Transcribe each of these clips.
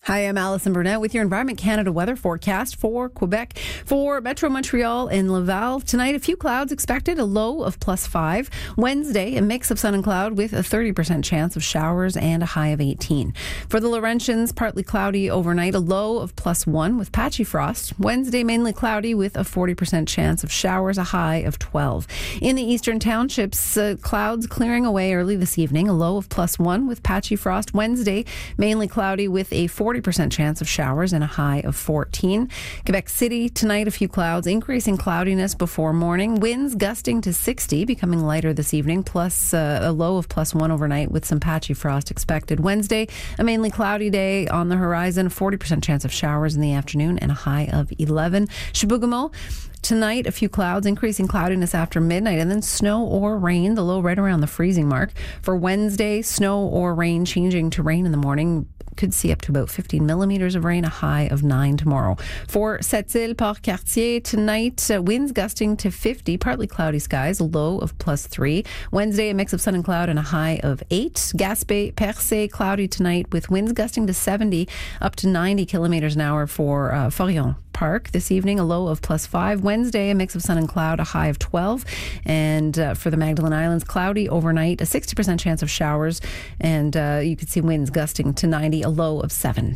Hi, I'm Alison Burnett with your Environment Canada weather forecast for Quebec. For Metro Montreal and Laval, tonight a few clouds expected, a low of +5. Wednesday, a mix of sun and cloud with a 30% chance of showers and a high of 18. For the Laurentians, partly cloudy overnight, a low of +1 with patchy frost. Wednesday, mainly cloudy with a 40% chance of showers, a high of 12. In the eastern townships, clouds clearing away early this evening, a low of +1 with patchy frost. Wednesday, mainly cloudy with a 40% chance of showers and a high of 14. Quebec City, tonight a few clouds, increasing cloudiness before morning. Winds gusting to 60, becoming lighter this evening, plus a low of +1 overnight with some patchy frost expected. Wednesday, a mainly cloudy day on the horizon, 40% chance of showers in the afternoon and a high of 11. Chibougamau, tonight, a few clouds, increasing cloudiness after midnight, and then snow or rain, the low right around the freezing mark. For Wednesday, snow or rain changing to rain in the morning. Could see up to about 15 millimeters of rain, a high of 9 tomorrow. For Sept-Îles, Port-Cartier, tonight, winds gusting to 50, partly cloudy skies, a low of +3. Wednesday, a mix of sun and cloud and a high of 8. Gaspé, Percé, cloudy tonight with winds gusting to 70, up to 90 kilometers an hour for Forillon Park this evening, a low of +5. Wednesday, a mix of sun and cloud, a high of 12. And for the Magdalen Islands, cloudy overnight, a 60% chance of showers, and you could see winds gusting to 90, a low of 7.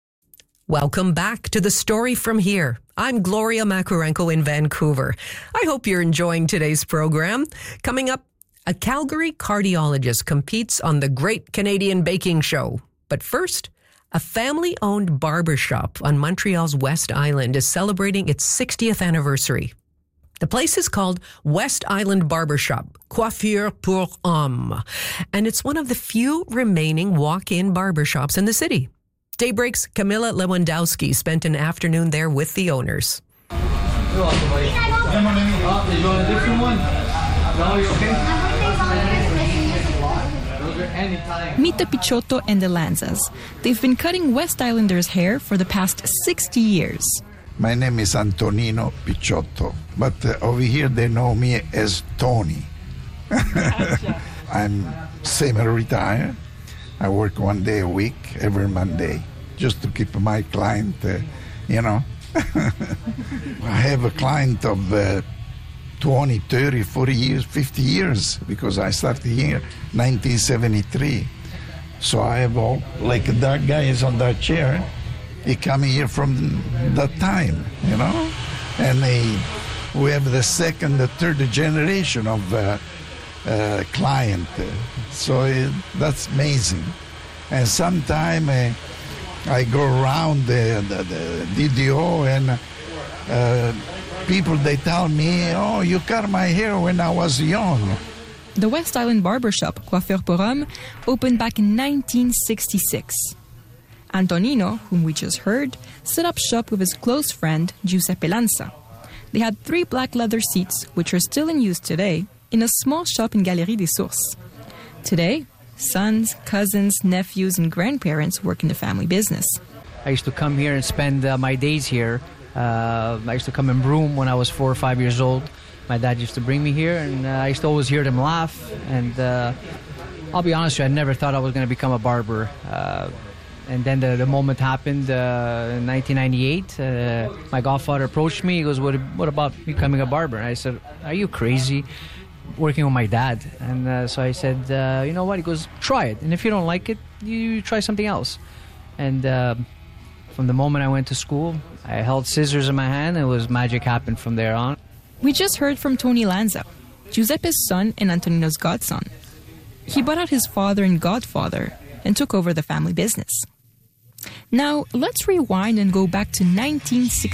Welcome back to The Story From Here. I'm Gloria Makarenko in Vancouver. I hope you're enjoying today's program. Coming up, a Calgary cardiologist competes on the Great Canadian Baking Show. But first, a family-owned barbershop on Montreal's West Island is celebrating its 60th anniversary. The place is called West Island Barbershop, Coiffure pour Hommes, and it's one of the few remaining walk-in barbershops in the city. Daybreak's Camilla Lewandowski spent an afternoon there with the owners. Meet the Pichotto and the Lanzas. They've been cutting West Islanders' hair for the past 60 years. My name is Antonino Pichotto, but over here they know me as Tony. I'm semi-retired. I work 1 day a week, every Monday, just to keep my client, I have a client of 20, 30, 40 years, 50 years, because I started here 1973. So I have all, like that guy is on that chair, he come here from that time, and we have the second, the third generation of client. So that's amazing. And sometime I go around the DDO and people, they tell me, oh, you cut my hair when I was young. The West Island Barbershop, Coiffure pour Hommes, opened back in 1966. Antonino, whom we just heard, set up shop with his close friend, Giuseppe Lanza. They had 3 black leather seats, which are still in use today, in a small shop in Galerie des Sources. Today, sons, cousins, nephews, and grandparents work in the family business. I used to come here and spend my days here. I used to come and broom when I was 4 or 5 years old. My dad used to bring me here, and I used to always hear them laugh. And I'll be honest with you, I never thought I was going to become a barber. And then the moment happened in 1998. My godfather approached me. He goes, what about becoming a barber? And I said, are you crazy? Working with my dad. And so I said, you know what? He goes, try it. And if you don't like it, you try something else. And from the moment I went to school, I held scissors in my hand, and magic happened from there on. We just heard from Tony Lanza, Giuseppe's son and Antonino's godson. He bought out his father and godfather and took over the family business. Now, let's rewind and go back to 1966.